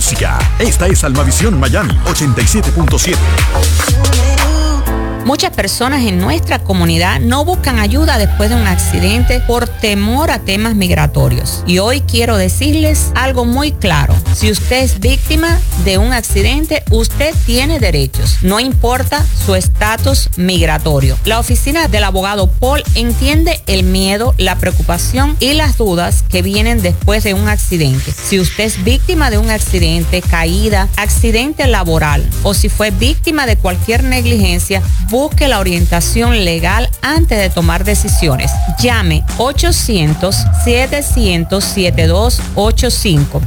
música. Esta es Almavisión Miami 87.7. Muchas personas en nuestra comunidad no buscan ayuda después de un accidente por temor a temas migratorios. Y hoy quiero decirles algo muy claro. Si usted es víctima de un accidente, usted tiene derechos. No importa su estatus migratorio. La oficina del abogado Paul entiende el miedo, la preocupación y las dudas que vienen después de un accidente. Si usted es víctima de un accidente, caída, accidente laboral o si fue víctima de cualquier negligencia, busque la orientación legal antes de tomar decisiones. Llame 800-700-7285.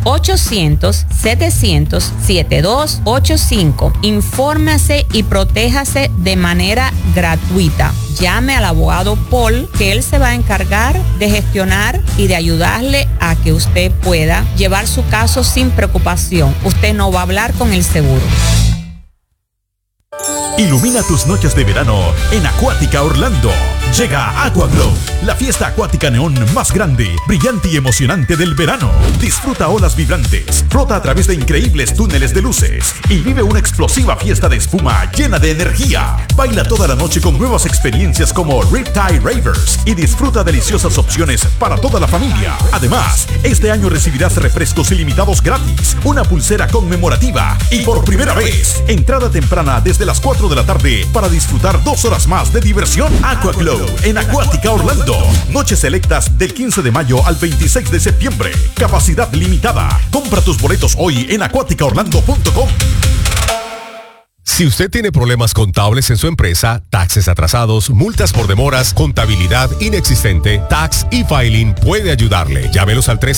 800-700-7285. Infórmese y protéjase de manera gratuita. Llame al abogado Paul, que él se va a encargar de gestionar y de ayudarle a que usted pueda llevar su caso sin preocupación. Usted no va a hablar con el seguro. Ilumina tus noches de verano en Acuática Orlando. Llega Aquaglow, la fiesta acuática neón más grande, brillante y emocionante del verano. Disfruta olas vibrantes, flota a través de increíbles túneles de luces y vive una explosiva fiesta de espuma llena de energía. Baila toda la noche con nuevas experiencias como Riptide Ravers y disfruta deliciosas opciones para toda la familia. Además, este año recibirás refrescos ilimitados gratis, una pulsera conmemorativa y por primera vez, entrada temprana desde las 4 de la tarde para disfrutar 2 horas más de diversión. Aquaglow en Acuática Orlando. Noches selectas del 15 de mayo al 26 de septiembre. Capacidad limitada. Compra tus boletos hoy en acuaticaorlando.com. Si usted tiene problemas contables en su empresa, taxes atrasados, multas por demoras, contabilidad inexistente, Tax e-Filing puede ayudarle. Llámelos al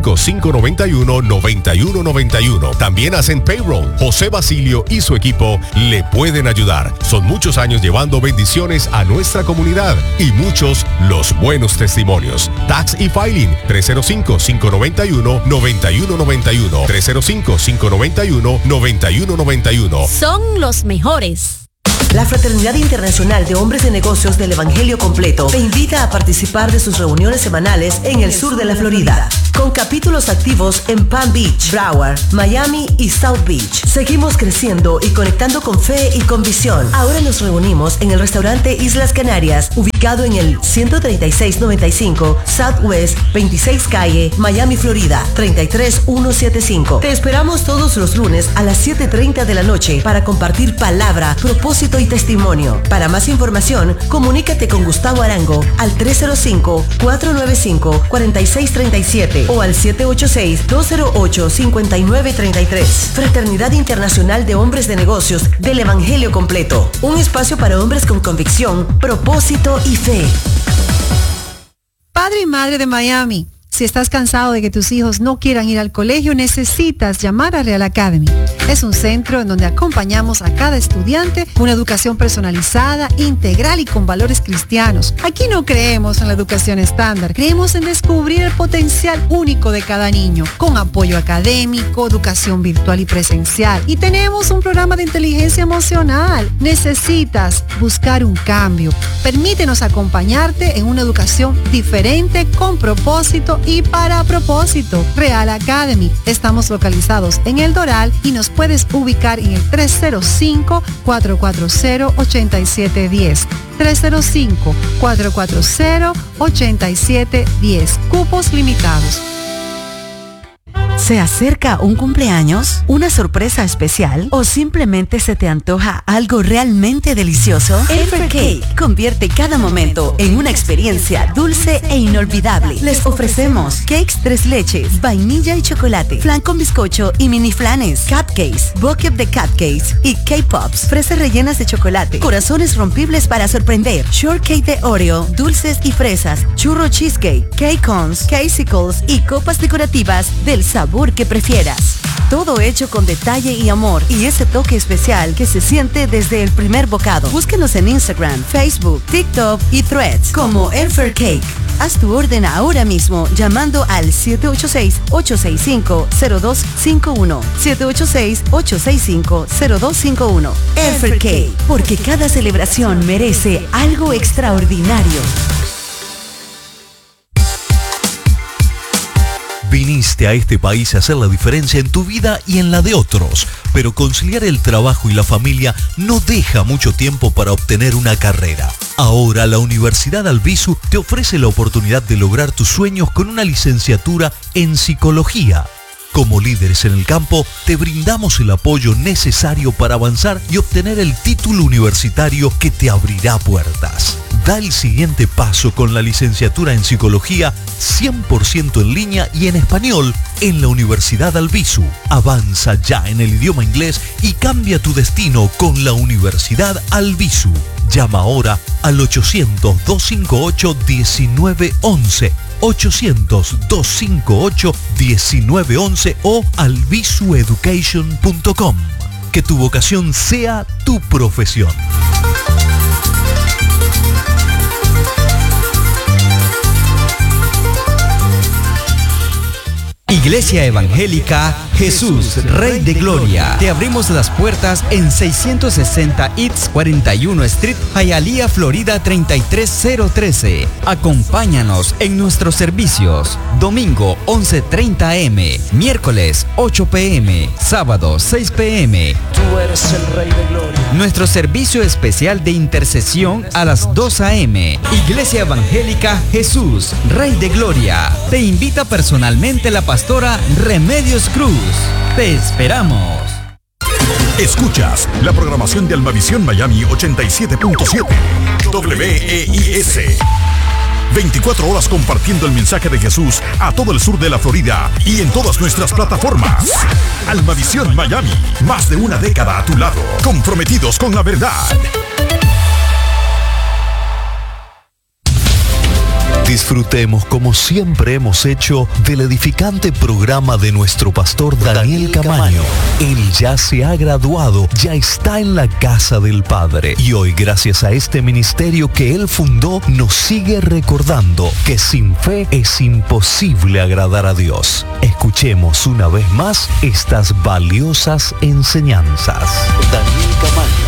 305-591-9191. También hacen payroll. José Basilio y su equipo le pueden ayudar. Son muchos años llevando bendiciones a nuestra comunidad y muchos los buenos testimonios. Tax e-Filing 305-591-9191. 305-591-9191. Son los mejores. La Fraternidad Internacional de Hombres de Negocios del Evangelio Completo te invita a participar de sus reuniones semanales en el sur de la Florida, con capítulos activos en Palm Beach, Broward, Miami y South Beach. Seguimos creciendo y conectando con fe y con visión. Ahora nos reunimos en el restaurante Islas Canarias, ubicado en el 13695 Southwest 26 Calle, Miami, Florida, 33175. Te esperamos todos los lunes a las 7:30 de la noche para compartir palabra, propósito y testimonio. Para más información, comunícate con Gustavo Arango al 305-495-4637 o al 786-208-5933. Fraternidad Internacional de Hombres de Negocios del Evangelio Completo. Un espacio para hombres con convicción, propósito y fe. Padre y madre de Miami, si estás cansado de que tus hijos no quieran ir al colegio, necesitas llamar a Real Academy. Es un centro en donde acompañamos a cada estudiante con una educación personalizada, integral y con valores cristianos. Aquí no creemos en la educación estándar, creemos en descubrir el potencial único de cada niño, con apoyo académico, educación virtual y presencial. Y tenemos un programa de inteligencia emocional. Necesitas buscar un cambio. Permítenos acompañarte en una educación diferente, con propósito y para propósito. Real Academy. Estamos localizados en El Doral y nos puedes ubicar en el 305-440-8710. 305-440-8710. Cupos limitados. ¿Se acerca un cumpleaños, una sorpresa especial o simplemente se te antoja algo realmente delicioso? Elfer Cake convierte cada momento en una experiencia dulce e inolvidable. Les ofrecemos cakes 3 leches, vainilla y chocolate, flan con bizcocho y mini flanes, cupcakes, bucket de cupcakes y K-Pops, fresas rellenas de chocolate, corazones rompibles para sorprender, shortcake de Oreo, dulces y fresas, churro cheesecake, cake cones, casicles y copas decorativas del sabor que prefieras. Todo hecho con detalle y amor y ese toque especial que se siente desde el primer bocado. Búsquenos en Instagram, Facebook, TikTok y Threads como Elfer Cake. Haz tu orden ahora mismo llamando al 786-865-0251. 786-865-0251. Elfer Cake, porque cada celebración merece algo extraordinario. Viniste a este país a hacer la diferencia en tu vida y en la de otros, pero conciliar el trabajo y la familia no deja mucho tiempo para obtener una carrera. Ahora la Universidad Albizu te ofrece la oportunidad de lograr tus sueños con una licenciatura en psicología. Como líderes en el campo, te brindamos el apoyo necesario para avanzar y obtener el título universitario que te abrirá puertas. Da el siguiente paso con la licenciatura en psicología 100% en línea y en español en la Universidad Albizu. Avanza ya en el idioma inglés y cambia tu destino con la Universidad Albizu. Llama ahora al 800-258-1911. 800-258-1911 o albizueducation.com. Que tu vocación sea tu profesión. Iglesia Evangélica Jesús, Rey de Gloria. Te abrimos las puertas en 660 East 41 Street, Hialeah, Florida 33013. Acompáñanos en nuestros servicios. Domingo 11:30 a.m., miércoles 8 p.m., sábado 6 p.m. Tú eres el Rey de Gloria. Nuestro servicio especial de intercesión a las 2 a.m. Iglesia Evangélica Jesús, Rey de Gloria. Te invita personalmente la pastora Remedios Cruz. Te esperamos. Escuchas la programación de Almavisión Miami 87.7 WEIS. 24 horas compartiendo el mensaje de Jesús a todo el sur de la Florida y en todas nuestras plataformas. Almavisión Miami, más de una década a tu lado, comprometidos con la verdad. Disfrutemos como siempre hemos hecho del edificante programa de nuestro pastor Daniel Camaño. Él ya se ha graduado, ya está en la casa del Padre y hoy gracias a este ministerio que él fundó nos sigue recordando que sin fe es imposible agradar a Dios. Escuchemos una vez más estas valiosas enseñanzas. Daniel Camaño.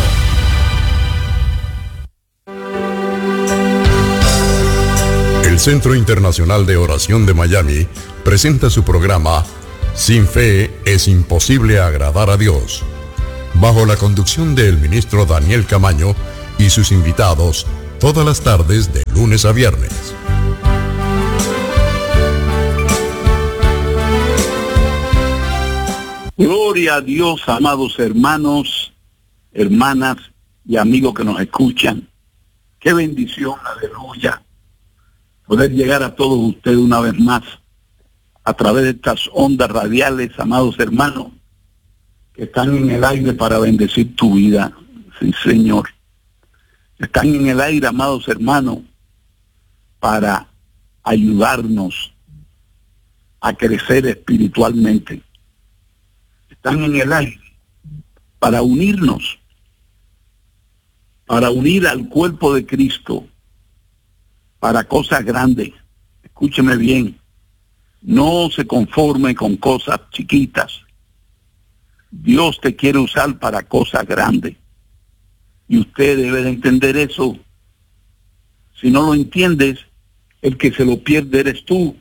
El Centro Internacional de Oración de Miami presenta su programa Sin Fe es Imposible Agradar a Dios, bajo la conducción del ministro Daniel Camaño y sus invitados, todas las tardes de lunes a viernes. Gloria a Dios, amados hermanos, hermanas y amigos que nos escuchan. Qué bendición, aleluya, poder llegar a todos ustedes una vez más a través de estas ondas radiales, amados hermanos, que están en el aire para bendecir tu vida. Sí, Señor. Están en el aire, amados hermanos, para ayudarnos a crecer espiritualmente. Están en el aire para unirnos, para unir al cuerpo de Cristo, para cosas grandes. Escúcheme bien, no se conforme con cosas chiquitas. Dios te quiere usar para cosas grandes. Y usted debe de entender eso. Si no lo entiendes, el que se lo pierde eres tú.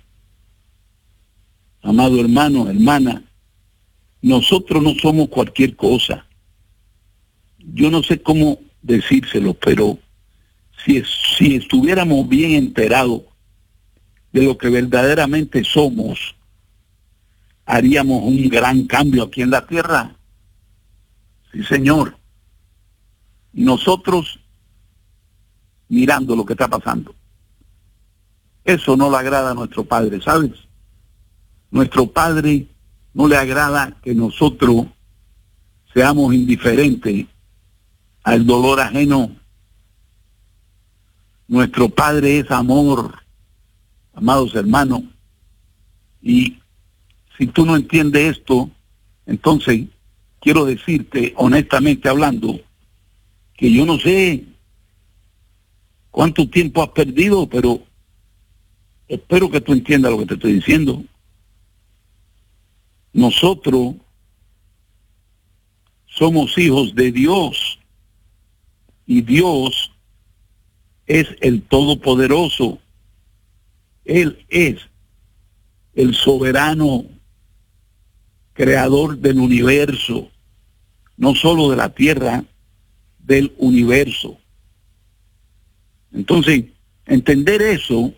Amado hermano, hermana, nosotros no somos cualquier cosa. Yo no sé cómo decírselo, pero si estuviéramos bien enterados de lo que verdaderamente somos, haríamos un gran cambio aquí en la tierra. Sí, Señor. Nosotros mirando lo que está pasando, eso no le agrada a nuestro Padre, ¿sabes? Nuestro Padre no le agrada que nosotros seamos indiferentes al dolor ajeno. Nuestro Padre es amor, amados hermanos. Y si tú no entiendes esto, entonces quiero decirte, honestamente hablando, que yo no sé cuánto tiempo has perdido, pero espero que tú entiendas lo que te estoy diciendo. Nosotros somos hijos de Dios y Dios es el Todopoderoso. Él es el soberano creador del universo, no solo de la tierra, del universo. Entonces, entender eso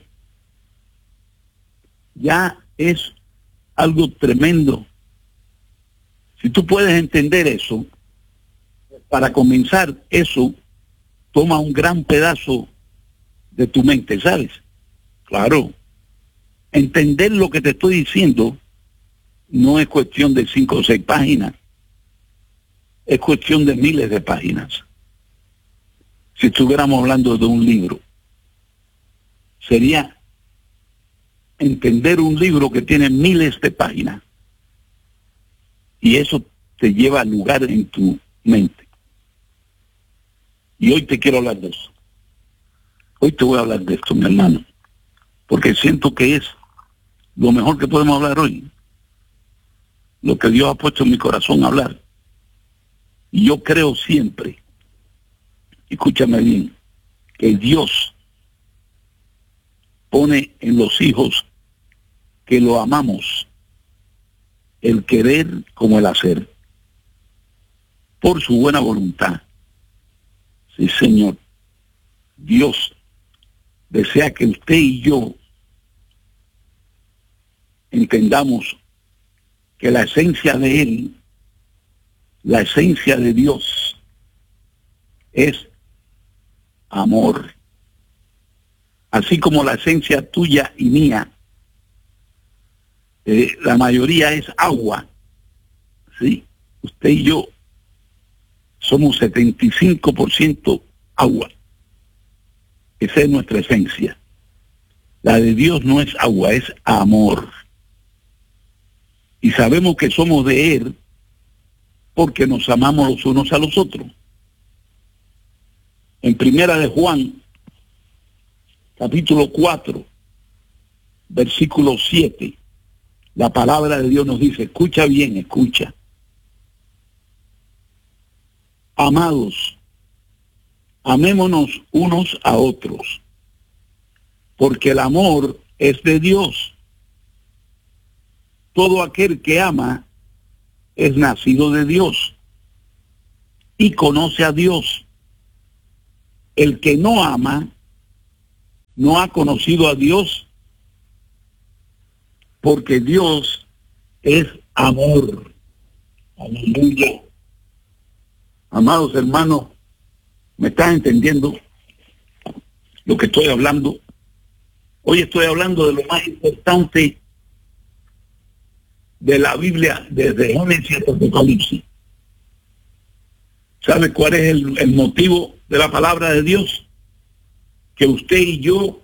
ya es algo tremendo. Si tú puedes entender eso, para comenzar, eso toma un gran pedazo de tu mente, ¿sabes? Claro, entender lo que te estoy diciendo no es cuestión de 5 o 6 páginas, es cuestión de miles de páginas. Si estuviéramos hablando de un libro, sería entender un libro que tiene miles de páginas, y eso te lleva a lugar en tu mente. Y hoy te quiero hablar de eso. Hoy te voy a hablar de esto, mi hermano, porque siento que es lo mejor que podemos hablar hoy, lo que Dios ha puesto en mi corazón a hablar. Y yo creo siempre, escúchame bien, que Dios pone en los hijos que lo amamos el querer como el hacer, por su buena voluntad. Sí, Señor. Dios desea que usted y yo entendamos que la esencia de Él, la esencia de Dios, es amor. Así como la esencia tuya y mía, la mayoría es agua, ¿sí? Usted y yo somos 75% agua. Esa es nuestra esencia. La de Dios no es agua, es amor. Y sabemos que somos de Él porque nos amamos los unos a los otros. En Primera de Juan, capítulo 4, versículo 7, la palabra de Dios nos dice, escucha bien, escucha. Amados, amémonos unos a otros, porque el amor es de Dios. Todo aquel que ama es nacido de Dios y conoce a Dios. El que no ama no ha conocido a Dios, porque Dios es amor. Aleluya. Amados hermanos, ¿me están entendiendo lo que estoy hablando? Hoy estoy hablando de lo más importante de la Biblia, desde Génesis hasta Apocalipsis. ¿Sabe cuál es el motivo de la palabra de Dios? Que usted y yo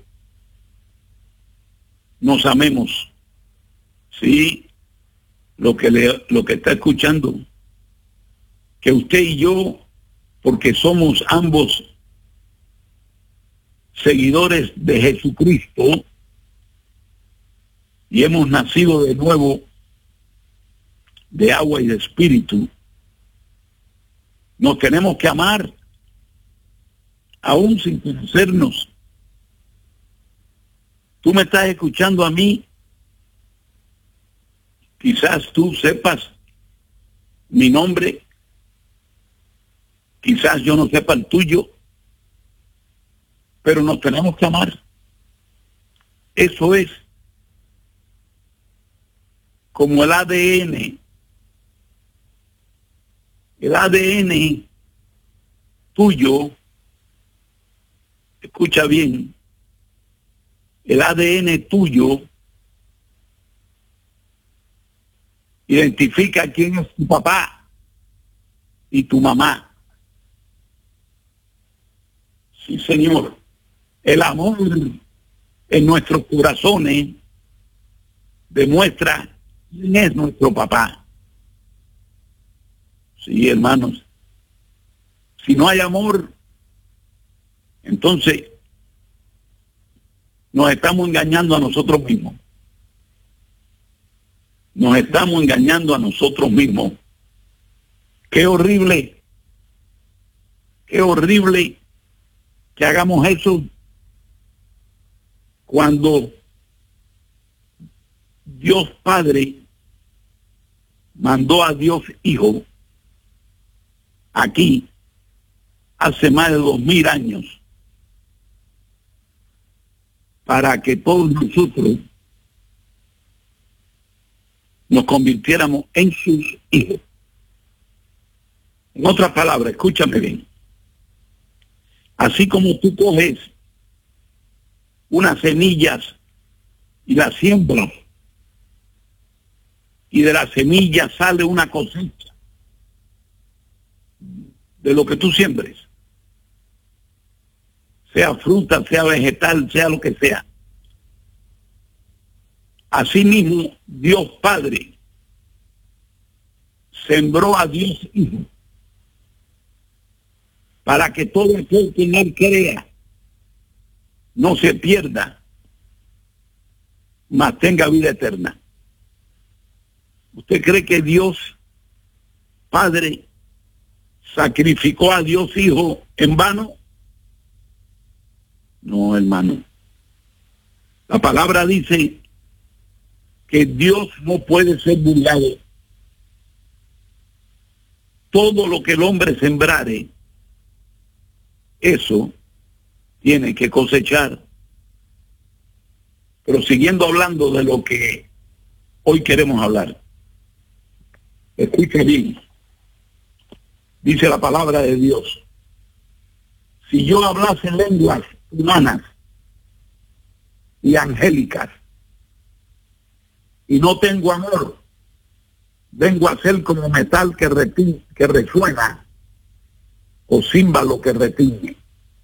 nos amemos. Sí, lo que está escuchando, que usted y yo, porque somos ambos seguidores de Jesucristo y hemos nacido de nuevo de agua y de espíritu, nos tenemos que amar aún sin conocernos. Tú me estás escuchando a mí, quizás tú sepas mi nombre, quizás yo no sepa el tuyo, pero nos tenemos que amar. Eso es como el ADN. El ADN tuyo, escucha bien, el ADN tuyo identifica quién es tu papá y tu mamá. Sí, Señor. El amor en nuestros corazones demuestra quién es nuestro papá. Sí, hermanos. Si no hay amor, entonces nos estamos engañando a nosotros mismos. Nos estamos engañando a nosotros mismos. Qué horrible que hagamos eso cuando Dios Padre mandó a Dios Hijo aquí hace más de 2000 años para que todos nosotros nos convirtiéramos en sus hijos. En otras palabras, escúchame bien. Así como tú coges unas semillas y las siembras, y de las semillas sale una cosecha de lo que tú siembres, sea fruta, sea vegetal, sea lo que sea. Asimismo, Dios Padre sembró a Dios Hijo para que todo aquel que en él crea no se pierda, mas tenga vida eterna. ¿Usted cree que Dios Padre sacrificó a Dios Hijo en vano? No, hermano. La palabra dice que Dios no puede ser burlado. Todo lo que el hombre sembrare, eso tiene que cosechar. Pero siguiendo hablando de lo que hoy queremos hablar, escuche bien. Dice la palabra de Dios: si yo hablase lenguas humanas y angélicas y no tengo amor, vengo a ser como metal que resuena o címbalo que retiñe.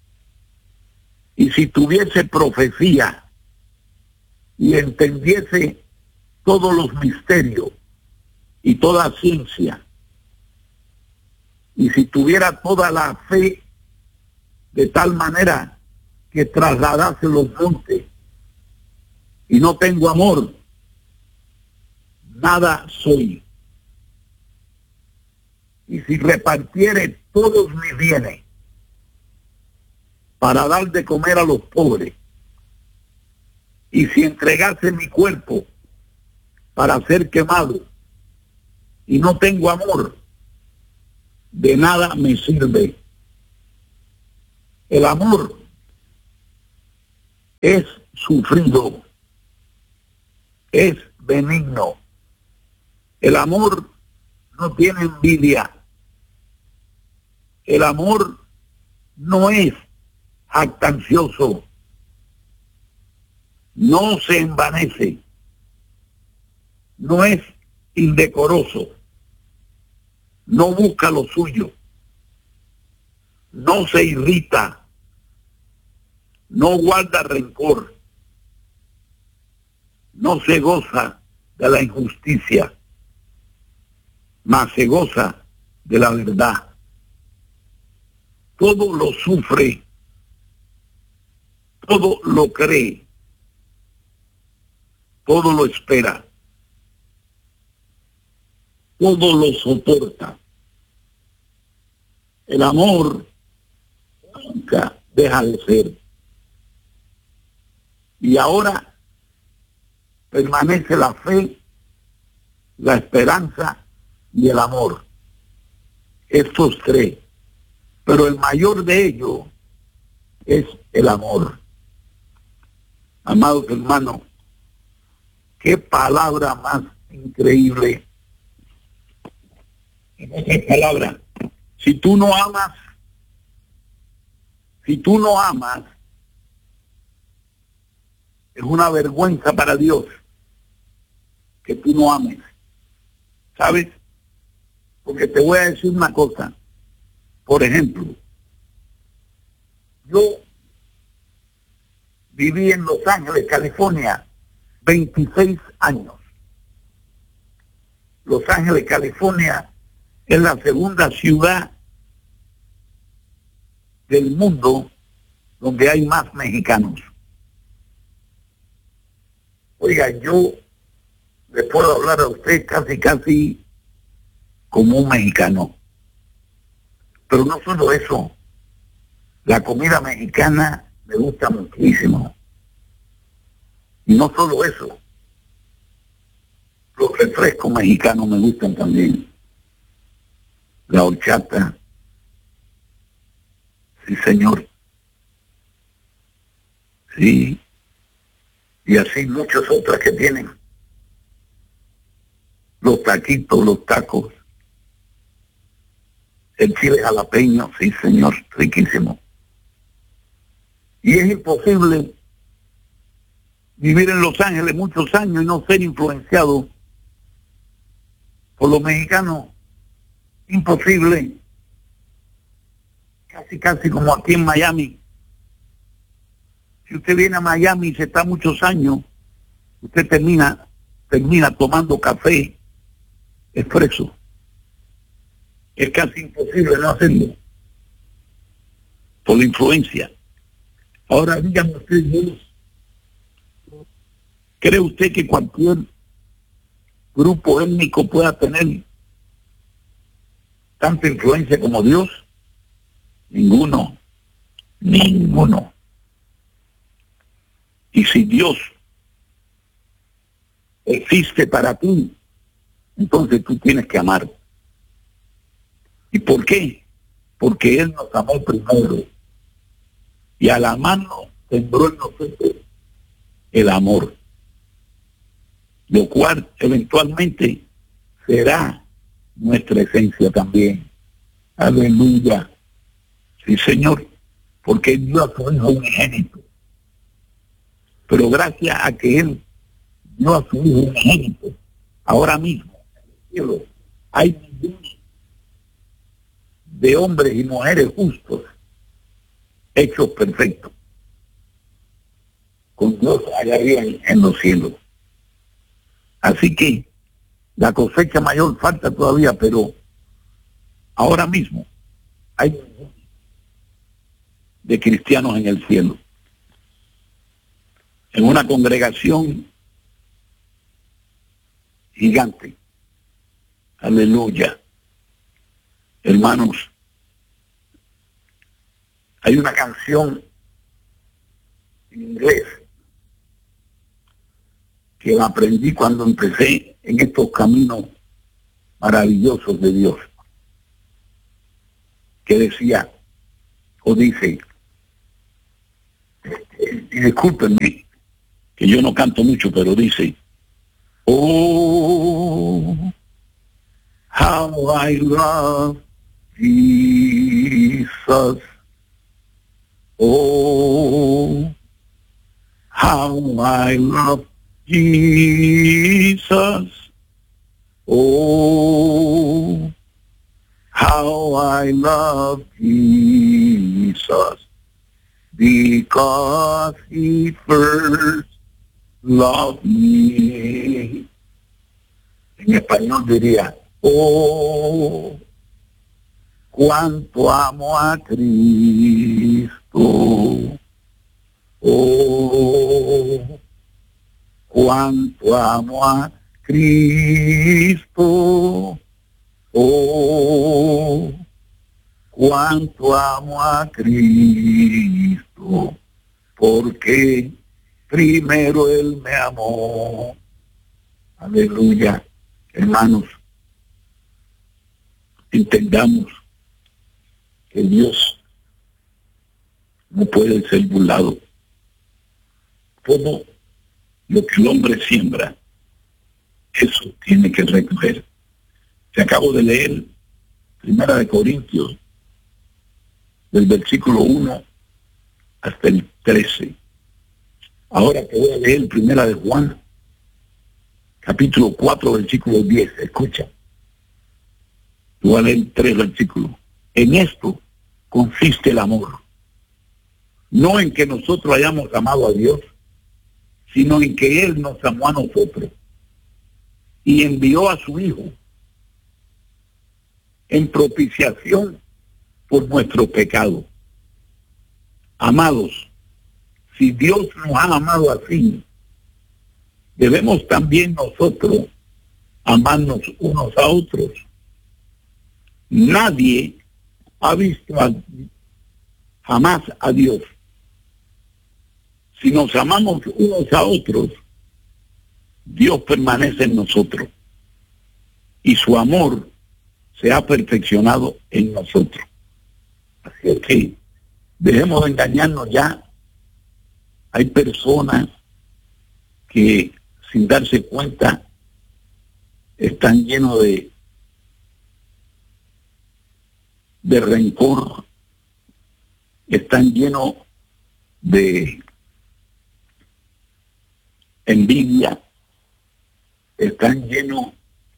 Y si tuviese profecía y entendiese todos los misterios y toda ciencia, y si tuviera toda la fe de tal manera que trasladase los montes, y no tengo amor, nada soy. Y si repartiere todos mis bienes para dar de comer a los pobres, y si entregase mi cuerpo para ser quemado, y no tengo amor, de nada me sirve. El amor es sufrido, es benigno. El amor no tiene envidia. El amor no es jactancioso, no se envanece, no es indecoroso, no busca lo suyo, no se irrita, no guarda rencor, no se goza de la injusticia, mas se goza de la verdad. Todo lo sufre, todo lo cree, todo lo espera, todo lo soporta. El amor nunca deja de ser. Y ahora permanece la fe, la esperanza y el amor. Estos tres. Pero el mayor de ellos es el amor. Amados hermanos, qué palabra más increíble. En otras palabras, si tú no amas, es una vergüenza para Dios que tú no ames. ¿Sabes? Porque te voy a decir una cosa. Por ejemplo, yo viví en Los Ángeles, California, 26 años. Los Ángeles, California, es la segunda ciudad del mundo donde hay más mexicanos. Oiga, yo le puedo hablar a usted casi como un mexicano. Pero no solo eso, la comida mexicana me gusta muchísimo. Y no solo eso, Los refrescos mexicanos me gustan también. La horchata. Sí, señor. Sí. Y así muchas otras que tienen. Los taquitos, los tacos. El chile jalapeño, sí, señor, riquísimo. Y es imposible vivir en Los Ángeles muchos años y no ser influenciado por los mexicanos. Imposible. Casi como aquí en Miami. Si usted viene a Miami y se está muchos años, usted termina tomando café expreso. Es casi imposible no hacerlo por la influencia. Ahora díganme ustedes, ¿cree usted que cualquier grupo étnico pueda tener tanta influencia como Dios? Ninguno. Y si Dios existe para ti, entonces tú tienes que amar. ¿Y por qué? Porque Él nos amó primero. Y al amarnos, sembró en nosotros el amor. Lo cual eventualmente será nuestra esencia también. Aleluya. Sí, Señor. Porque Él dio a su Hijo unigénito. Pero gracias a que Él dio a su Hijo unigénito, ahora mismo en el cielo hay millones de hombres y mujeres justos, hechos perfectos, con Dios allá arriba en los cielos. Así que la cosecha mayor falta todavía, pero ahora mismo hay millones de cristianos en el cielo. En una congregación gigante. Aleluya. Hermanos, hay una canción en inglés que la aprendí cuando empecé en estos caminos maravillosos de Dios, que decía, o dice, y discúlpenme, que yo no canto mucho, pero dice, oh, how I love Jesus. Oh, how I love Jesus. Oh, how I love Jesus. Because He first loved me. En español diría, oh, cuánto amo a Cristo. Oh, cuánto amo a Cristo. Oh, cuánto amo a Cristo. Porque primero Él me amó. Aleluya. Hermanos, entendamos que Dios no puede ser burlado. Todo lo que el hombre siembra, eso tiene que recoger. Te acabo de leer 1 Corintios, del versículo 1 hasta el 13. Ahora te voy a leer 1 Juan, capítulo 4, versículo 10. Escucha. Te voy a leer 3 versículos. En esto consiste el amor. No en que nosotros hayamos amado a Dios, sino en que Él nos amó a nosotros y envió a su Hijo en propiciación por nuestro pecado. Amados, si Dios nos ha amado así, debemos también nosotros amarnos unos a otros. Nadie ha visto jamás a Dios. Si nos amamos unos a otros, Dios permanece en nosotros y su amor se ha perfeccionado en nosotros. Así es que dejemos de engañarnos ya. Hay personas que sin darse cuenta están llenos de rencor, están llenos de envidia, están llenos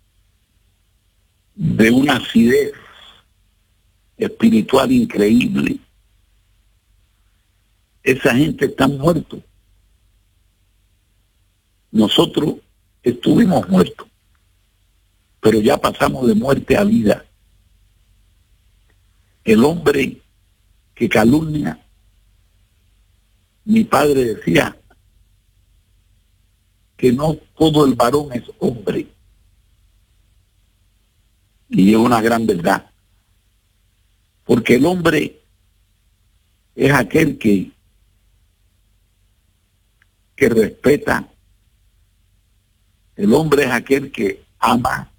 de una acidez espiritual increíble. Esa gente está muerta. Nosotros estuvimos muertos, pero ya pasamos de muerte a vida. El hombre que calumnia, mi padre decía que no todo el varón es hombre. Y es una gran verdad. Porque el hombre es aquel que respeta. El hombre es aquel que ama.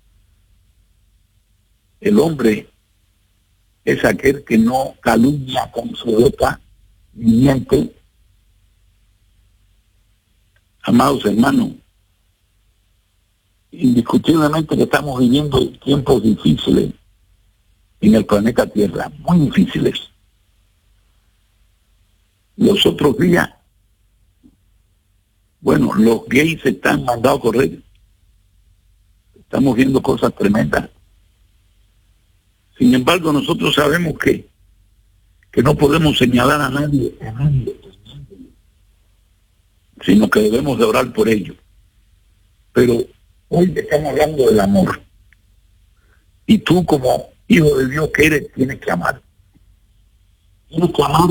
El hombre es aquel que no calumnia con su boca ni miente. Amados hermanos, indiscutiblemente que estamos viviendo tiempos difíciles en el planeta Tierra, muy difíciles. Los otros días, bueno, los gays están mandados a correr. Estamos viendo cosas tremendas. Sin embargo, nosotros sabemos que no podemos señalar a nadie, sino que debemos de orar por ellos. Pero hoy estamos hablando del amor. Y tú, como hijo de Dios que eres, tienes que amar. Tienes que amar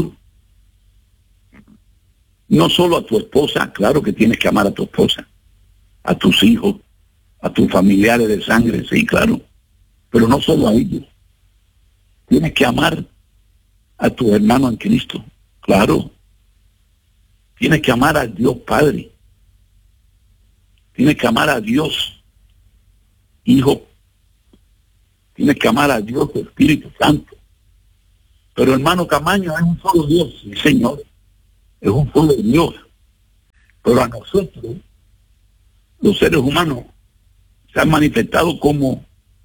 no solo a tu esposa, claro que tienes que amar a tu esposa, a tus hijos, a tus familiares de sangre, sí, claro, pero no solo a ellos. Tienes que amar a tus hermanos en Cristo, claro. Tienes que amar a Dios Padre. Tienes que amar a Dios Hijo. Tienes que amar a Dios Espíritu Santo. Pero hermano Camaño, es un solo Dios, sí señor. Es un solo Dios. Pero a nosotros, los seres humanos, se han manifestado como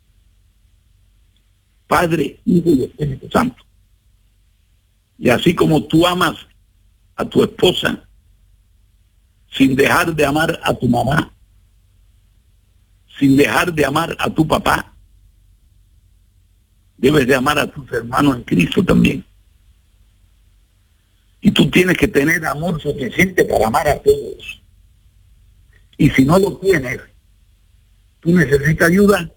Padre, Hijo y Espíritu Santo. Y así como tú amas a tu esposa sin dejar de amar a tu mamá, sin dejar de amar a tu papá, debes de amar a tus hermanos en Cristo también. Y tú tienes que tener amor suficiente para amar a todos. Y si no lo tienes, tú necesitas ayuda.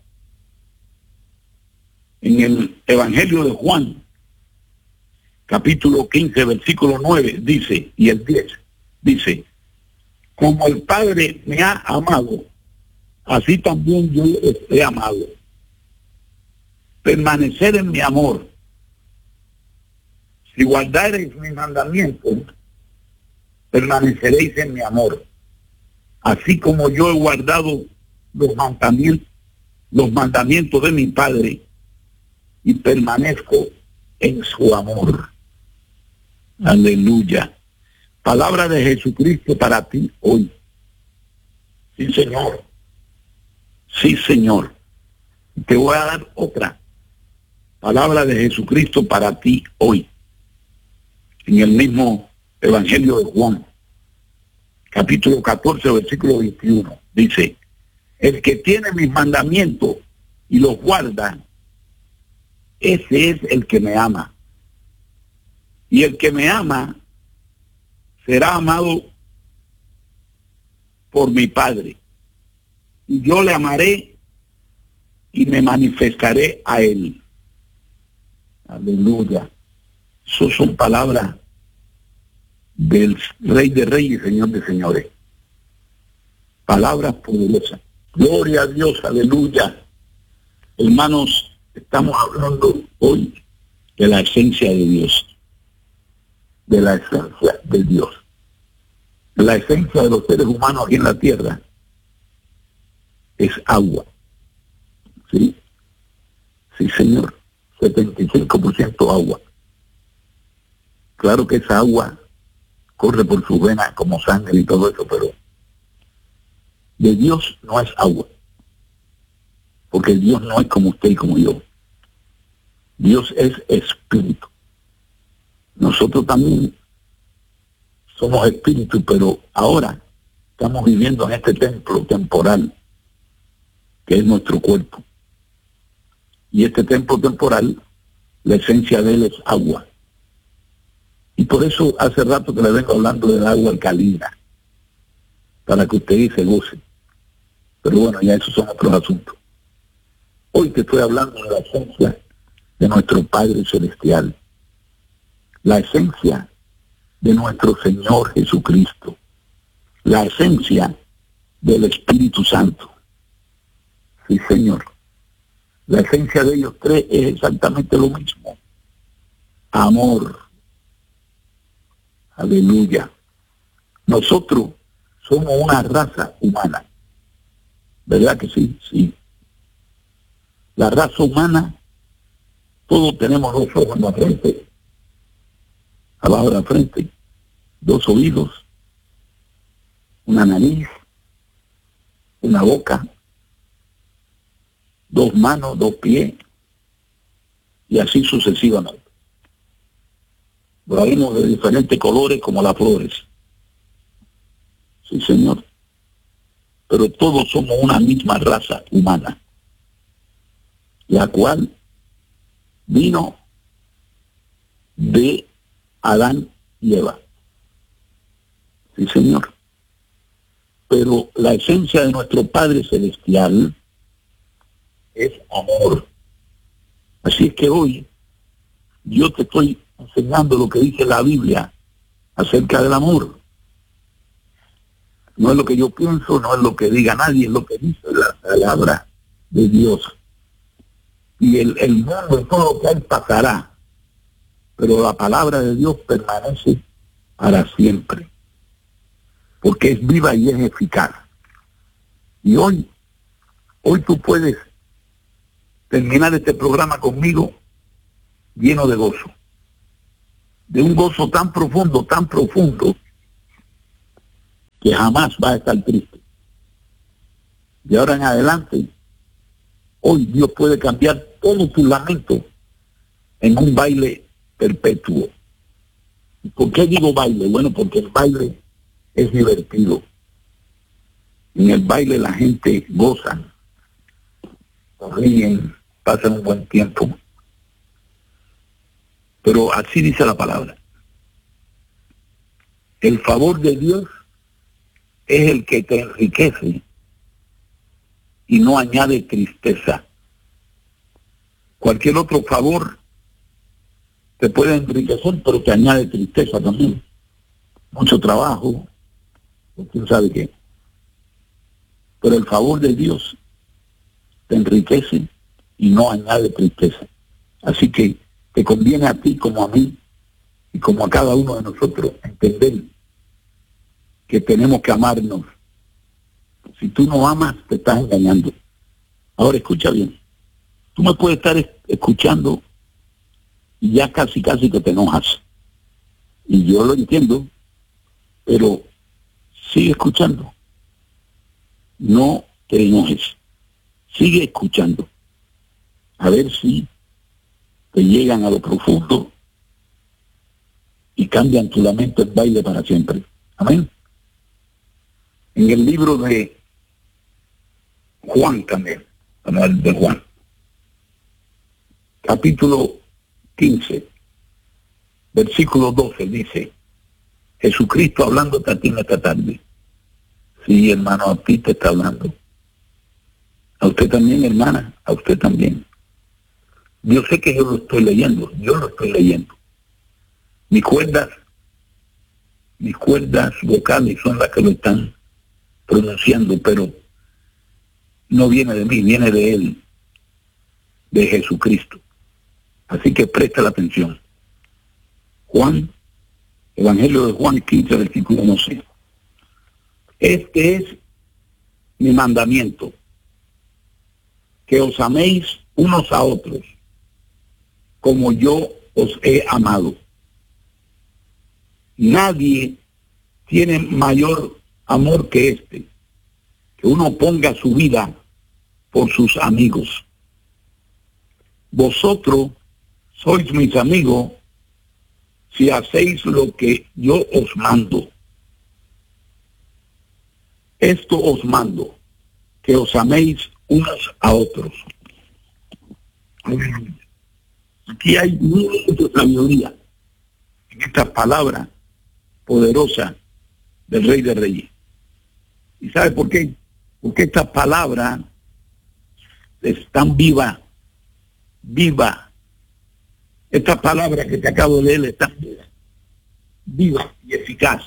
En el Evangelio de Juan, capítulo 15, versículo 9, dice, y el 10, dice, como el Padre me ha amado, así también yo les he amado. Permanecer en mi amor. Si guardareis mis mandamientos, permaneceréis en mi amor. Así como yo he guardado los mandamientos de mi Padre y permanezco en su amor. Aleluya. Palabra de Jesucristo para ti hoy. Sí, Señor. Sí, Señor. Te voy a dar otra palabra de Jesucristo para ti hoy. En el mismo Evangelio de Juan, capítulo 14, versículo 21, dice, el que tiene mis mandamientos y los guarda, ese es el que me ama. Y el que me ama será amado por mi Padre. Y yo le amaré y me manifestaré a él. Aleluya. Eso son palabras del Rey de Reyes y Señor de Señores. Palabras poderosas. Gloria a Dios, aleluya. Hermanos, estamos hablando hoy de la esencia de Dios. De la esencia de Dios. La esencia de los seres humanos aquí en la tierra es agua. Sí, sí señor, 75% agua. Claro que esa agua corre por sus venas como sangre y todo eso, pero de Dios no es agua, porque Dios no es como usted y como yo. Dios es espíritu. Nosotros también somos espíritu, pero ahora estamos viviendo en este templo temporal que es nuestro cuerpo. Y este templo temporal, la esencia de él es agua. Y por eso hace rato que le vengo hablando del agua alcalina, para que usted se goce. Pero bueno, ya esos son otros asuntos. Hoy te estoy hablando de la esencia de nuestro Padre Celestial, la esencia de nuestro Señor Jesucristo, la esencia del Espíritu Santo. Sí, Señor. La esencia de ellos tres es exactamente lo mismo. Amor. Aleluya. Nosotros somos una raza humana. ¿Verdad que sí? Sí. La raza humana, todos tenemos dos ojos en la frente, abajo de la frente, dos oídos, una nariz, una boca, dos manos, dos pies, y así sucesivamente. Lo haremos de diferentes colores como las flores. Sí, Señor. Pero todos somos una misma raza humana, la cual vino de Adán y Eva. Sí, Señor. Pero la esencia de nuestro Padre Celestial es amor. Así es que hoy yo te estoy enseñando lo que dice la Biblia acerca del amor. No es lo que yo pienso, no es lo que diga nadie, es lo que dice la palabra de Dios. Y el mundo y todo lo que hay pasará, pero la palabra de Dios permanece para siempre, porque es viva y es eficaz. Y hoy tú puedes terminar este programa conmigo lleno de gozo, de un gozo tan profundo, que jamás va a estar triste. De ahora en adelante, hoy Dios puede cambiar todo tu lamento en un baile perpetuo. ¿Por qué digo baile? Bueno, porque el baile es divertido. En el baile la gente goza, ríen, pasan un buen tiempo. Pero así dice la palabra. El favor de Dios es el que te enriquece y no añade tristeza. Cualquier otro favor te puede enriquecer, pero te añade tristeza también. Mucho trabajo, o quién sabe qué. Pero el favor de Dios te enriquece y no añade tristeza. Así que te conviene a ti como a mí y como a cada uno de nosotros entender que tenemos que amarnos. Si tú no amas, te estás engañando. Ahora escucha bien. Tú me puedes estar escuchando y ya casi que te enojas. Y yo lo entiendo, pero sigue escuchando. No te enojes. Sigue escuchando. A ver si te llegan a lo profundo y cambian tu lamento en baile para siempre. Amén. En el libro de Juan también, de Juan, capítulo 15, versículo 12, dice, Jesucristo hablándote a ti en esta tarde. Sí, hermano, a ti te está hablando. A usted también, hermana, a usted también. Yo sé que yo lo estoy leyendo. Mis cuerdas vocales son las que lo están pronunciando, pero no viene de mí, viene de Él, de Jesucristo. Así que presta la atención. Juan, Evangelio de Juan 15, versículo 11. Este es mi mandamiento, que os améis unos a otros, como yo os he amado. Nadie tiene mayor amor que este, que uno ponga su vida por sus amigos. Vosotros sois mis amigos si hacéis lo que yo os mando. Esto os mando, que os améis unos a otros. Aquí hay mucha sabiduría en estas palabras poderosas del Rey de Reyes. ¿Y sabe por qué? Porque estas palabras están vivas. Estas palabras que te acabo de leer están vivas y eficaz.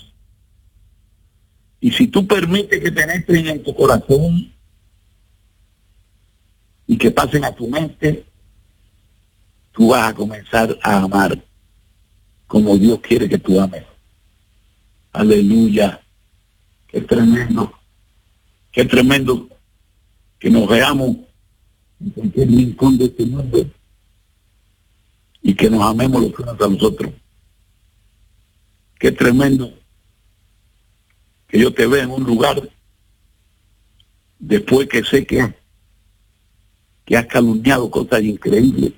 Y si tú permites que penetren en tu corazón y que pasen a tu mente, tú vas a comenzar a amar como Dios quiere que tú ames. Aleluya. Qué tremendo que nos veamos en cualquier rincón de este mundo y que nos amemos los unos a los otros. Qué tremendo que yo te vea en un lugar después que sé que has calumniado cosas increíbles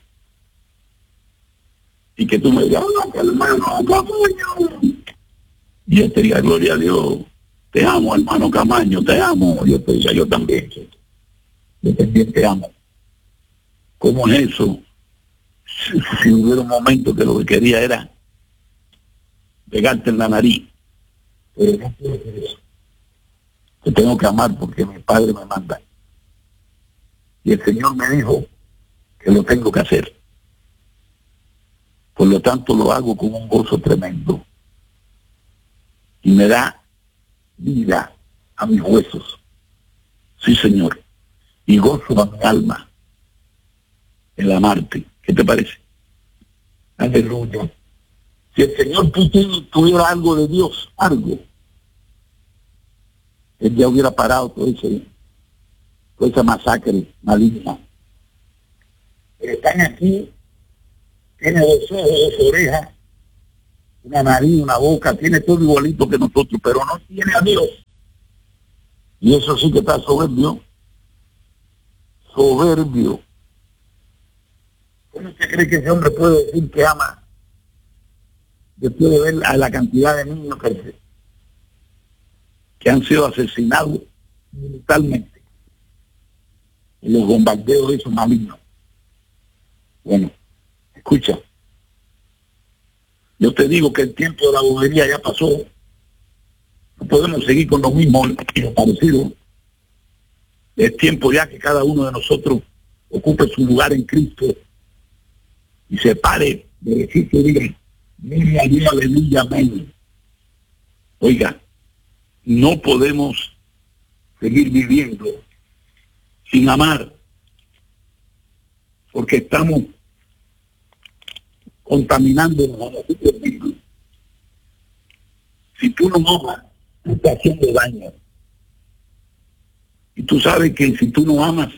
y que tú me digas, hermano Camaño, y yo te diga, gloria a Dios, te amo, hermano Camaño, te amo. Yo te diga, yo también te amo. ¿Cómo es eso? Si hubiera un momento que lo que quería era pegarte en la nariz, pero no puedo hacer eso. Te tengo que amar porque mi Padre me manda. Y el Señor me dijo que lo tengo que hacer. Por lo tanto, lo hago con un gozo tremendo. Y me da vida a mis huesos. Sí, Señor. Y gozo a mi alma el amarte. ¿Qué te parece? Aleluya. Si el Señor tuviera algo de Dios, algo, Él ya hubiera parado toda esa masacre maligna. Están aquí, tiene 2 ojos, 2 orejas, una nariz, una boca, tiene todo igualito que nosotros, pero no tiene a Dios. Y eso sí que está soberbio. Soberbio. ¿Cómo usted cree que ese hombre puede decir que ama? Después de ver a la cantidad de niños que han sido asesinados brutalmente en los bombardeos de esos malignos. Bueno, escucha. Yo te digo que el tiempo de la bobería ya pasó. No podemos seguir con lo mismo y lo parecido. Es tiempo ya que cada uno de nosotros ocupe su lugar en Cristo y se pare de decir que diga, mira, Dios, aleluya, amén. Oiga, no podemos seguir viviendo sin amar, porque estamos contaminándonos a nosotros mismos. Si tú no amas, tú estás haciendo daño. Y tú sabes que si tú no amas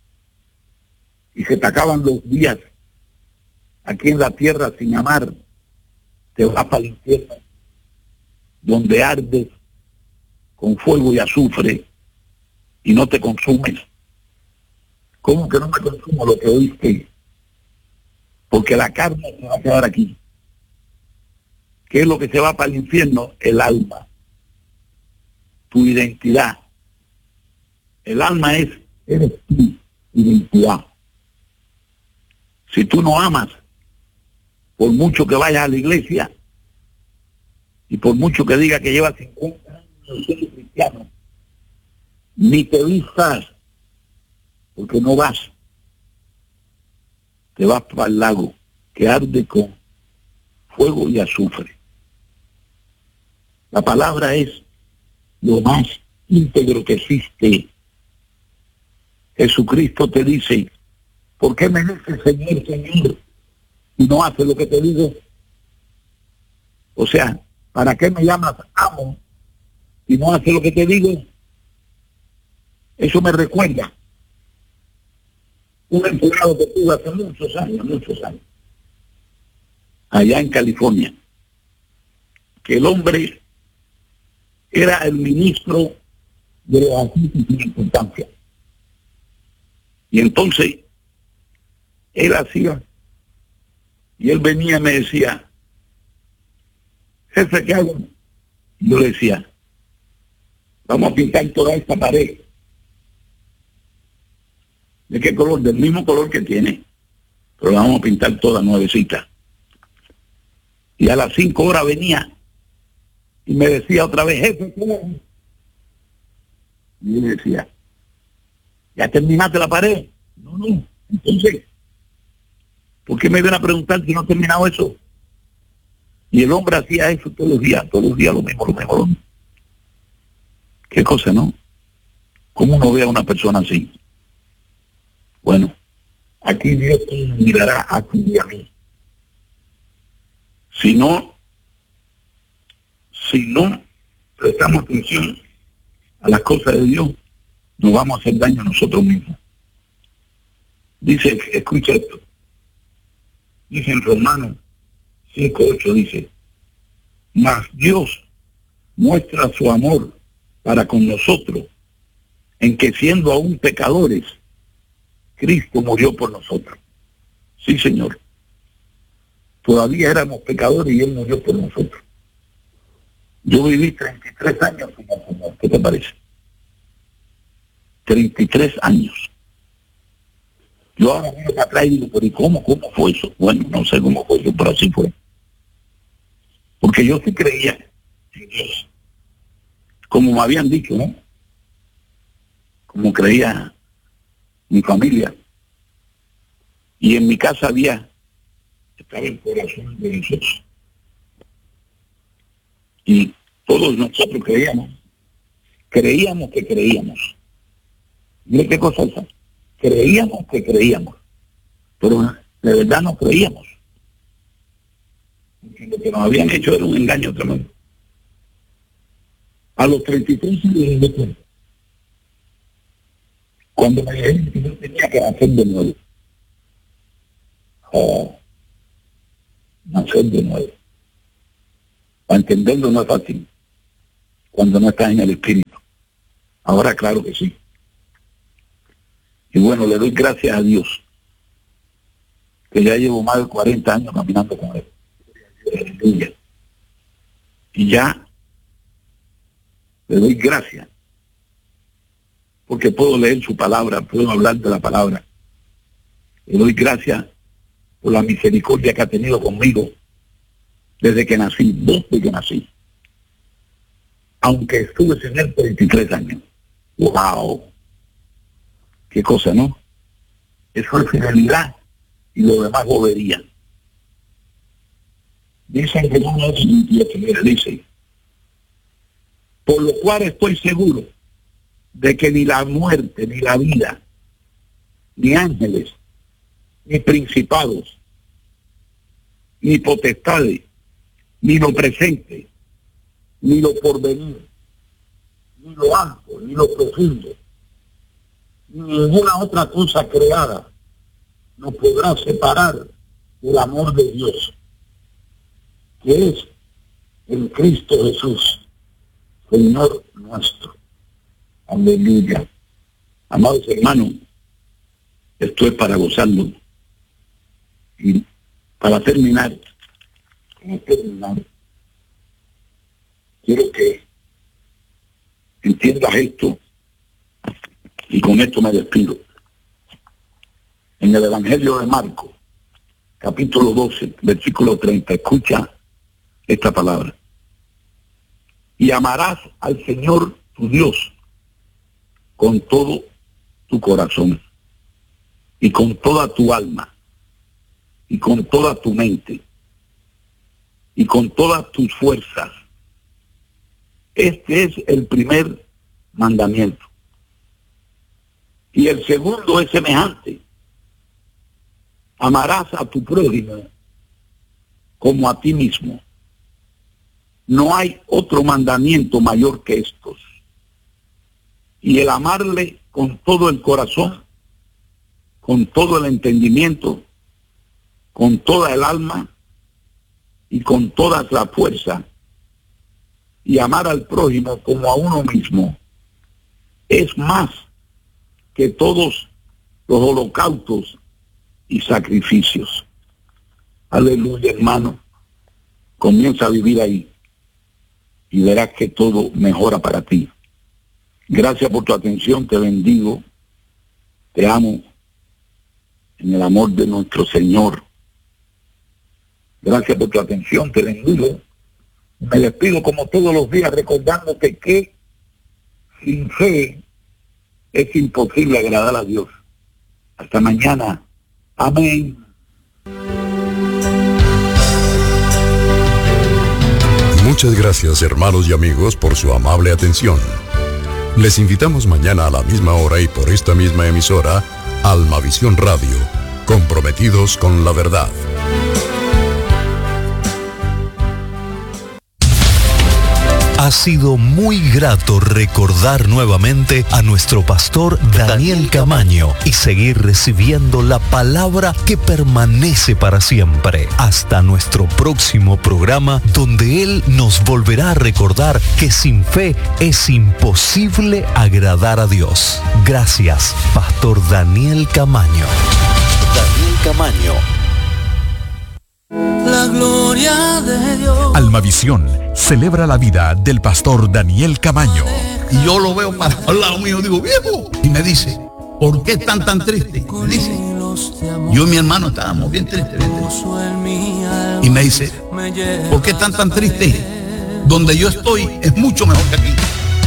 y se te acaban los días aquí en la tierra sin amar, te vas para el infierno, donde ardes con fuego y azufre y no te consumes. ¿Cómo que no me consumo lo que oíste? Porque la carne se va a quedar aquí. ¿Qué es lo que se va para el infierno? El alma, tu identidad. El alma eres tu identidad. Si tú no amas, por mucho que vayas a la iglesia y por mucho que diga que llevas 50 años siendo cristiano, ni te vistas, porque no vas. Te vas para el lago que arde con fuego y azufre. La palabra es lo más íntegro que existe. Jesucristo te dice, ¿por qué me dices Señor, Señor, y no haces lo que te digo? O sea, ¿para qué me llamas amo y no haces lo que te digo? Eso me recuerda un empleado que tuve hace muchos años, allá en California, que el hombre era el ministro de los asuntos sin importancia. Y entonces él hacía, y él venía y me decía, jefe, ¿qué hago? Y yo le decía, vamos a pintar toda esta pared. ¿De qué color? Del mismo color que tiene, pero la vamos a pintar toda nuevecita. Y a las 5 horas venía y me decía otra vez, jefe, ¿qué hago? Y yo le decía, ¿ya terminaste la pared? No. Entonces, ¿por qué me vienen a preguntar si no he terminado eso? Y el hombre hacía eso todos los días lo mismo. ¿Qué cosa, no? ¿Cómo uno ve a una persona así? Bueno, aquí Dios mirará a ti y a mí. Si no prestamos atención a las cosas de Dios, nos vamos a hacer daño a nosotros mismos. Dice, escucha esto, dice en Romanos 5:8, dice, mas Dios muestra su amor para con nosotros, en que siendo aún pecadores, Cristo murió por nosotros. Sí, Señor. Todavía éramos pecadores y Él murió por nosotros. Yo viví 33 años como ¿qué te parece? 33 años. Yo ahora miro para atrás y digo, pero ¿y cómo fue eso? Bueno, no sé cómo fue eso, pero así fue. Porque yo sí creía en Dios. Como me habían dicho, ¿no? Como creía mi familia. Y en mi casa estaba el corazón de Jesús. Y todos nosotros creíamos que creíamos. Mire qué cosa esa. Creíamos que creíamos, pero de verdad no creíamos. Porque lo que nos habían hecho era un engaño tremendo. A los 33 años de cuenta, cuando me dijeron que yo tenía que nacer de nuevo. Nacer de nuevo. Para entenderlo no es fácil cuando no estás en el espíritu. Ahora claro que sí. Y bueno, le doy gracias a Dios, que ya llevo más de 40 años caminando con Él. Aleluya. Y ya le doy gracias, porque puedo leer su palabra, puedo hablar de la palabra. Le doy gracias por la misericordia que ha tenido conmigo desde que nací. Aunque estuve sin Él 33 años. ¡Wow! Qué cosa, ¿no? Eso es fidelidad y lo demás bobería. Dicen que no es mentira, dice, por lo cual estoy seguro de que ni la muerte, ni la vida, ni ángeles, ni principados, ni potestades, ni lo presente, ni lo porvenir, ni lo alto, ni lo profundo, ninguna otra cosa creada nos podrá separar del amor de Dios, que es en Cristo Jesús, Señor nuestro. Aleluya. Amados hermanos, esto es para gozarlo. Y para terminar, quiero que entiendas esto. Y con esto me despido. En el Evangelio de Marcos, capítulo 12, versículo 30, escucha esta palabra. Y amarás al Señor tu Dios con todo tu corazón, y con toda tu alma, y con toda tu mente, y con todas tus fuerzas. Este es el primer mandamiento. Y el segundo es semejante. Amarás a tu prójimo como a ti mismo. No hay otro mandamiento mayor que estos. Y el amarle con todo el corazón con todo el entendimiento, con toda el alma y con toda la fuerza, y amar al prójimo como a uno mismo, es más que todos los holocaustos y sacrificios. Aleluya, hermano. Comienza a vivir ahí y verás que todo mejora para ti. Gracias por tu atención, te bendigo, te amo en el amor de nuestro Señor. Gracias por tu atención, te bendigo. Me despido como todos los días recordándote que sin fe es imposible agradar a Dios. Hasta mañana. Amén. Muchas gracias, hermanos y amigos, por su amable atención. Les invitamos mañana a la misma hora y por esta misma emisora, Almavisión Radio, comprometidos con la verdad. Ha sido muy grato recordar nuevamente a nuestro pastor Daniel Camaño y seguir recibiendo la palabra que permanece para siempre. Hasta nuestro próximo programa, donde Él nos volverá a recordar que sin fe es imposible agradar a Dios. Gracias, Pastor Daniel Camaño. Daniel Camaño. La gloria de Dios. Almavisión celebra la vida del pastor Daniel Camaño. Y yo lo veo para al lado mío, digo, viejo, y me dice, ¿por qué están tan tristes? Me dice, yo y mi hermano estábamos bien tristes. Y me dice, ¿por qué están tan tristes? Donde yo estoy es mucho mejor que aquí.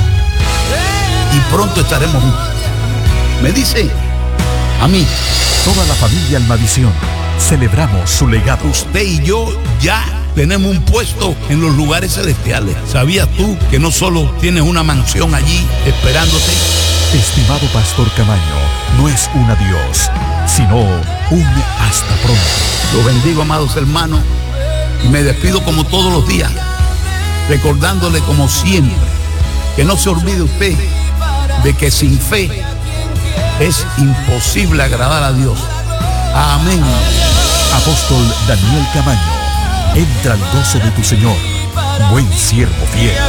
Y pronto estaremos juntos. Me dice, a mí. Toda la familia Almavisión celebramos su legado. Usted y yo ya tenemos un puesto en los lugares celestiales. ¿Sabías tú que no solo tienes una mansión allí esperándote? Estimado pastor Camaño, no es un adiós, sino un hasta pronto. Los bendigo, amados hermanos, y me despido como todos los días, recordándole como siempre, que no se olvide usted de que sin fe es imposible agradar a Dios. Amén. Apóstol Daniel Camaño, entra al gozo de tu Señor, buen siervo fiel.